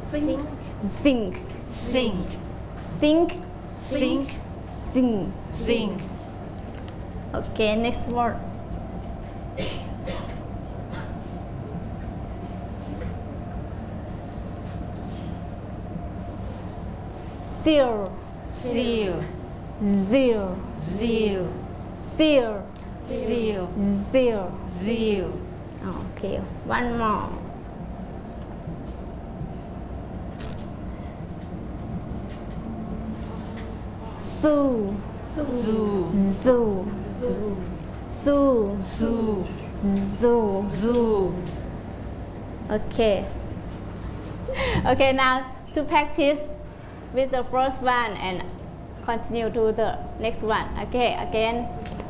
Sing. Sing. Sing. Sing. Sing. Sing. Sing. Okay, next word. Seal. Seal. Zeal. Zeal. Seal. Zeal. Zeal. Zeal. Okay, one more. Zoo. Zoo. Zoo. Zoo. Zoo. Zoo. Zoo. Okay. Okay, now to practice with the first one and continue to the next one. Okay, again.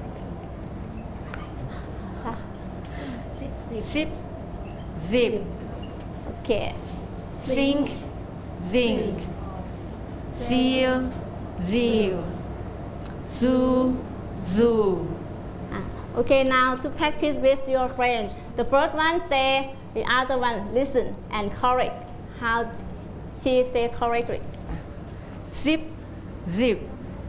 Zip. Zip. Okay. Sink. Zinc. Seal. Zeal. Zoo. Zoo. Okay, now to practice with your friend. The first one say, the other one listen and correct. How she say correctly. Zip. Zip.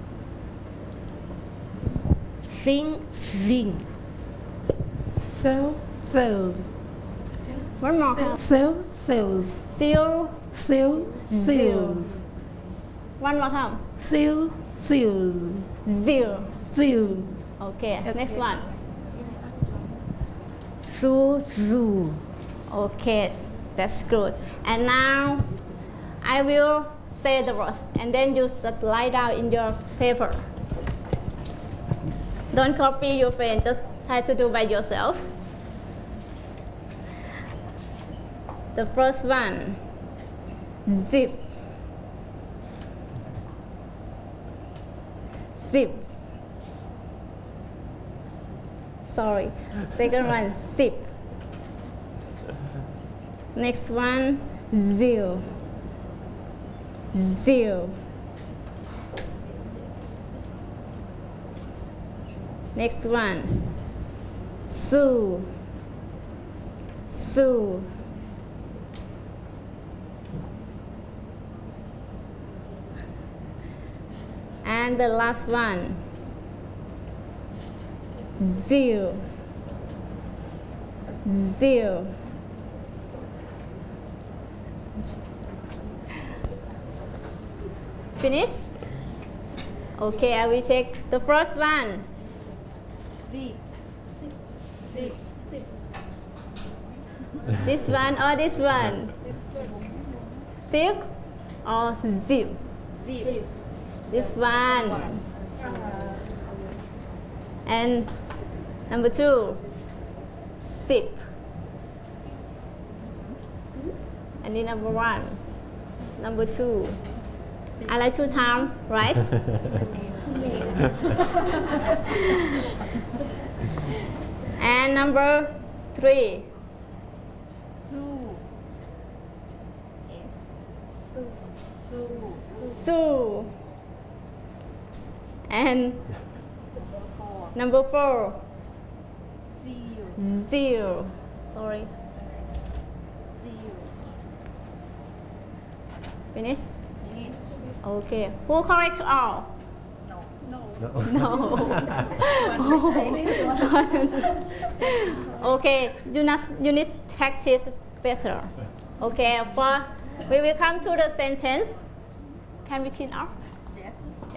Sing, sing. Sell, sells. One more time. Sell, sells. Seal. Sell, sells. One more time. Sell, sells. Zeal. Sells. Okay, next one. Zoo, zoo. Okay, that's good. And now I will say the words and then you just write down in your paper. Don't copy your friend, just try to do by yourself. The first one, zip. Zip. Sorry. Second one, zip. Next one, zeal. Zeal. Next one, sue. Sue. And the last one, zeal. Zeal. Finish? Okay, I will check the first one. Zip. Zip. Zip. This one or this one? Zip or zip? Zip. This one. And number two, zip. And then number one, number two. I like two times, right? And number three. Zoo. Yes. Zoo. Sue. And number four. Zeal. Zeal. Sorry. Zeal. Finish? Yes. Okay. Who correct all? No. Okay. You need to practice better. Okay. We will come to the sentence. Can we clean up? Yes.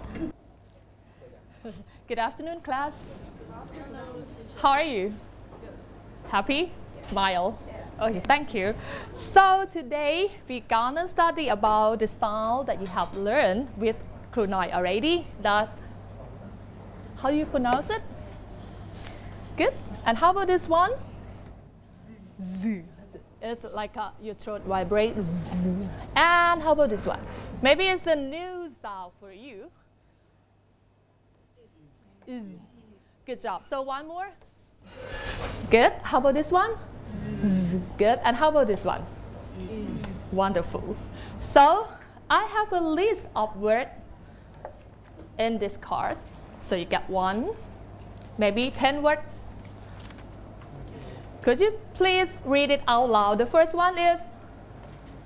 Good afternoon, class. How are you? Happy? Smile. Okay, thank you. So today we're gonna study about the sound that you have learned with Kru Noi already. That's how you pronounce it? Good. And how about this one? Z. It's like your throat vibrate. Z. And how about this one? Maybe it's a new sound for you. Z. Good job. So one more. Good. How about this one? Z. Good. And how about this one? Wonderful. So I have a list of words in this card. So you get one, maybe 10 words. Could you please read it out loud? The first one is